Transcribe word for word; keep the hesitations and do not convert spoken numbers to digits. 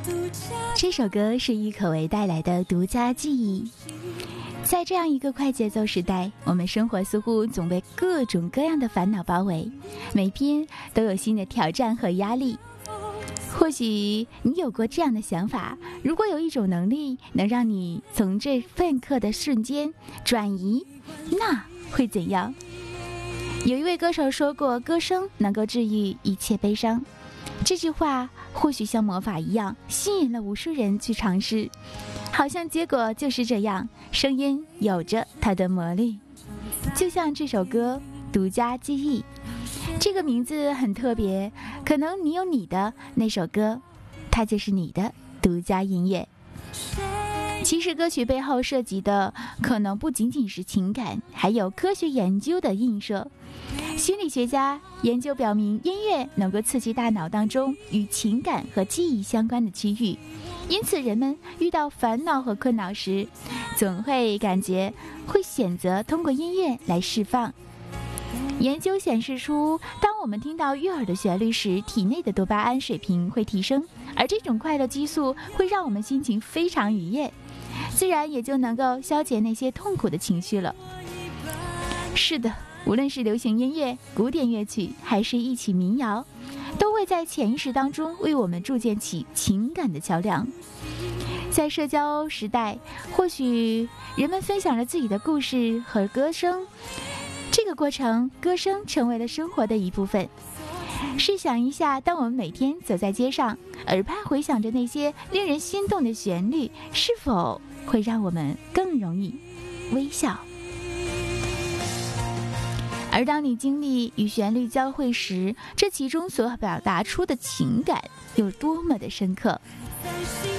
这首歌是郁可唯带来的独家记忆。在这样一个快节奏时代，我们生活似乎总被各种各样的烦恼包围，每天都有新的挑战和压力。或许你有过这样的想法，如果有一种能力能让你从这片刻的瞬间转移，那会怎样？有一位歌手说过，歌声能够治愈一切悲伤。这句话或许像魔法一样吸引了无数人去尝试，好像结果就是这样，声音有着它的魔力。就像这首歌独家记忆，这个名字很特别，可能你有你的那首歌，它就是你的独家音乐。其实歌曲背后涉及的可能不仅仅是情感，还有科学研究的映射。心理学家研究表明，音乐能够刺激大脑当中与情感和记忆相关的区域，因此人们遇到烦恼和困扰时，总会感觉会选择通过音乐来释放。研究显示出，当我们听到悦耳的旋律时，体内的多巴胺水平会提升，而这种快乐激素会让我们心情非常愉悦，自然也就能够消解那些痛苦的情绪了。是的，无论是流行音乐、古典乐曲，还是一曲民谣，都会在潜意识当中为我们筑建起情感的桥梁。在社交时代，或许人们分享着自己的故事和歌声，这个过程，歌声成为了生活的一部分。试想一下，当我们每天走在街上，耳畔回响着那些令人心动的旋律，是否会让我们更容易微笑？而当你经历与旋律交汇时，这其中所表达出的情感有多么的深刻。